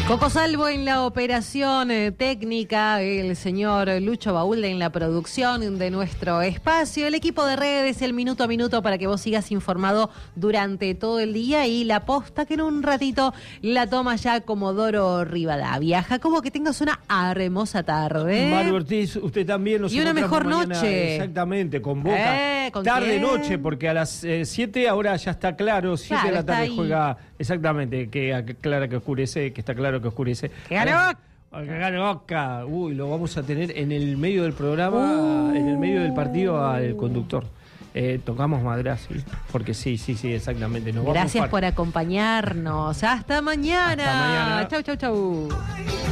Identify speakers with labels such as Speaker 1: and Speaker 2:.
Speaker 1: Coco Salvo en la operación técnica, el señor Lucho Baúlde en la producción de nuestro espacio, el equipo de redes, el minuto a minuto para que vos sigas informado durante todo el día y la posta que en un ratito la toma ya Comodoro Rivadavia. Jacobo, que tengas una hermosa tarde.
Speaker 2: Mario Ortiz, usted también nos
Speaker 1: y una mejor
Speaker 2: mañana,
Speaker 1: noche.
Speaker 2: Exactamente, con Boca.
Speaker 1: ¿con
Speaker 2: Tarde-noche, porque a las 7 ahora ya está claro, 7 de la tarde juega, exactamente, que aclara que oscurece, que está claro que oscurece.
Speaker 1: ¡Que gane Boca!
Speaker 2: Que gane Boca. Uy, lo vamos a tener en el medio del programa, en el medio del partido al conductor. Tocamos madera, sí, porque sí, exactamente.
Speaker 1: Gracias por acompañarnos. Hasta mañana.
Speaker 2: Hasta mañana.
Speaker 1: Chau.